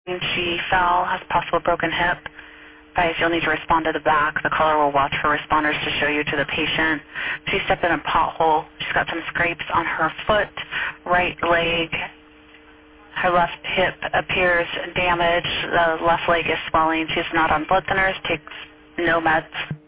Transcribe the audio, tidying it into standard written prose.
She fell, has possible broken hip. Guys, you'll need to respond to the back. The caller will watch for responders to show you to the patient. She stepped in a pothole. She's got some scrapes on her foot, right leg. Her left hip appears damaged. The left leg is swelling. She's not on blood thinners, takes no meds.